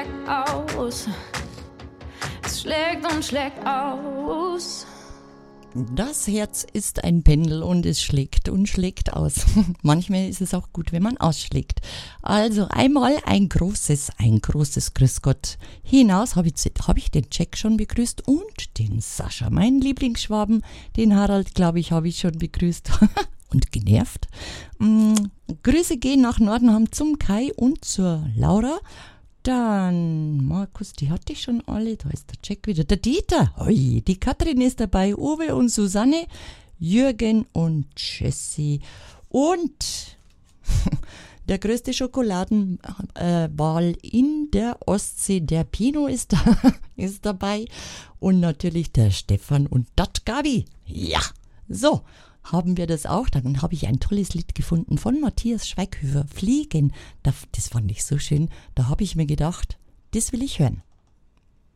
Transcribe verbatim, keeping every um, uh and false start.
aus. Es schlägt und schlägt aus. Das Herz ist ein Pendel und es schlägt und schlägt aus. Manchmal ist es auch gut, wenn man ausschlägt. Also einmal ein großes, ein großes Grüß Gott hinaus. Habe ich, hab ich den Jack schon begrüßt und den Sascha, meinen Lieblingsschwaben. Den Harald, glaube ich, habe ich schon begrüßt und genervt. Mm, Grüße gehen nach Norden haben zum Kai und zur Laura. Dann, Markus, die hatte ich schon alle. Da ist der Jack wieder. Der Dieter. Hoi, die Katrin ist dabei. Uwe und Susanne. Jürgen und Jessie. Und der größte Schokoladenball äh, in der Ostsee. Der Pino ist, da, ist dabei. Und natürlich der Stefan und dat Gabi. Ja, so. Haben wir das auch. Dann habe ich ein tolles Lied gefunden von Matthias Schweighöfer, Fliegen. Das fand ich so schön. Da habe ich mir gedacht, das will ich hören.